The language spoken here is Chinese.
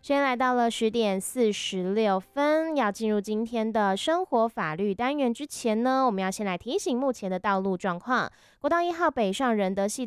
时间来到了10:46，要进入今天的生活法律单元之前呢，我们要先来提醒目前的道路状况。国道1号北上仁德系